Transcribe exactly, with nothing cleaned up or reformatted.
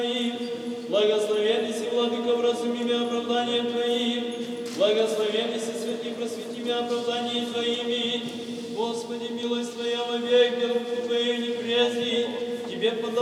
Благословен си, Владыка, вразуми меня оправданием Твоим. Благословен си, Святый, просвети меня оправданием Твоими. Господи, милость Твоя вовек, дело Твое не презри. Тебе подам